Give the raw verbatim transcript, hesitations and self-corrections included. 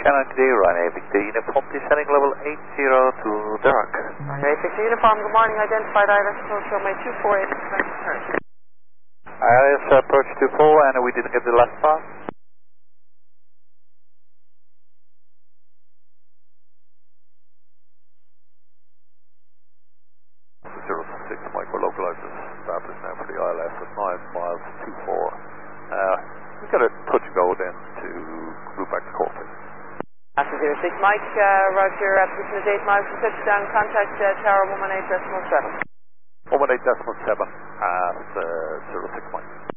Canada, Ryanair Victor Uniform, descending level eight zero to Derek. Ryanair Victor Uniform, good morning, identified Irish Social May two four eight, expect return. Iris approach two four, and we didn't get the last pass. zero six Mike, we're localizers, established now for the I L S at nine miles two four. Uh, we got a touch and go then to move back to Corpus. After zero six Mike, uh, roger, uh, position is eight miles from touchdown, contact uh, tower one one eight decimal seven. one one eight decimal seven at uh, zero six Mike.